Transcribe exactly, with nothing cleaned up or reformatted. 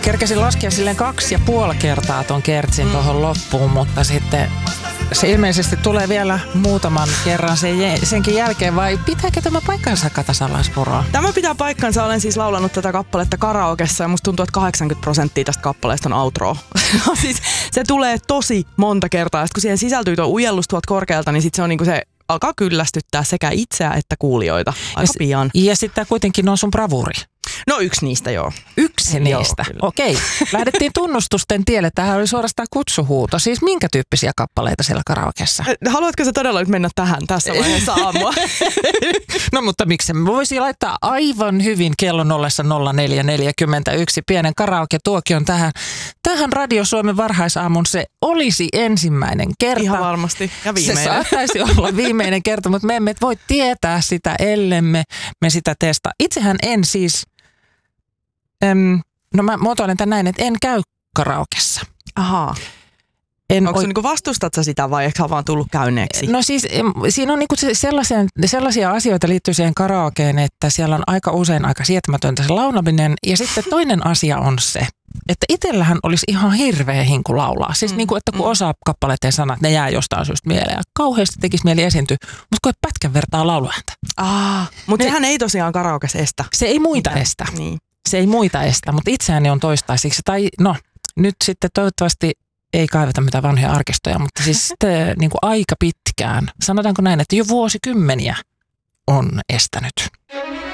Kerkesin laskea silleen kaksi ja puoli kertaa ton kertsin mm. tuohon loppuun, mutta sitten se ilmeisesti tulee vielä muutaman kerran sen, senkin jälkeen, vai pitääkö tämä paikkansa, Kata Sallanspuro? Tämä pitää paikkansa. Olen siis laulanut tätä kappaletta karaokessa ja musta tuntuu, että kahdeksankymmentä prosenttia tästä kappaleesta on outro. Siis se tulee tosi monta kertaa. Sitten kun siihen sisältyy tuo ujellus tuolta korkealta, niin sitten se on niinku se alkaa kyllästyttää sekä itseä että kuulijoita aika pian. Ja sitten kuitenkin on sun bravuri. No yksi niistä, joo. Yksi niistä. Joo, okei. Lähdettiin tunnustusten tielle. Tämähän oli suorastaan kutsuhuuto. Siis minkä tyyppisiä kappaleita siellä karaokeessa? Haluatko sä todella nyt mennä tähän tässä vaiheessa aamua? No mutta miksi me voisi laittaa aivan hyvin kellon ollessa nolla neljä neljäkymmentäyksi pienen karaoke-tuokion tähän, tähän Radio Suomen varhaisaamun. Se olisi ensimmäinen kerta. Ihan varmasti. Ja viimeinen. Se saattaisi olla viimeinen kerta, mutta me emme voi tietää sitä, ellemme me sitä testaa. Itsehän en siis... Öm, no mä muotoilen tämän näin, että en käy karaokessa. Ahaa. En Onko oi... se niinku vastustat sä sitä vai ehkä vaan tullut käyneeksi? No siis siinä on niinku sellaisia, sellaisia asioita liittyy siihen karaokeen, että siellä on aika usein aika sietämätöntä se laulaminen. Ja sitten toinen asia on se, että itsellähän olisi ihan hirveä hinku laulaa. Siis mm, niinku, että kun mm. osaa kappaleiden sanat, ne jää jostain syystä mieleen. Ja kauheasti tekisi mieli esiintyä, mutta kun ei pätkän vertaa lauluääntä. Ah, mutta sehän ei tosiaan karaokessa estä. Se ei muita Mitä? estä. Niin. Se ei muita estä, mutta itseäni on toistaiseksi. Tai no, nyt sitten toivottavasti ei kaiveta mitään vanhoja arkistoja, mutta siis sitten niin kuin aika pitkään, sanotaanko näin, että jo vuosikymmeniä on estänyt.